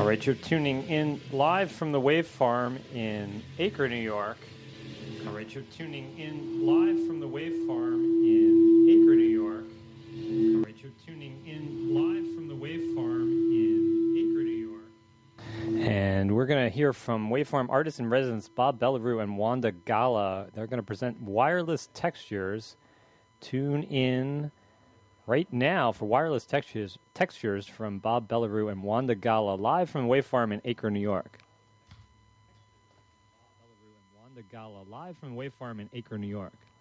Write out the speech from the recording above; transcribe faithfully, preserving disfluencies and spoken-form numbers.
All right, you're tuning in live from the Wave Farm in Acre, New York. All right, you're tuning in live from the Wave Farm in Acre, New York. All right, you're tuning in live from the Wave Farm in Acre, New York. And we're going to hear from Wave Farm artist in residence Bob Bellerue and Wanda Gala. They're going to present Wireless Textures. Tune in right now for Wireless Textures, textures from Bob Bellerue and Wanda Gala, live from Wave Farm in Acre, New York. Bob Bellerue and Wanda Gala, live from Wave Farm in Acre, New York.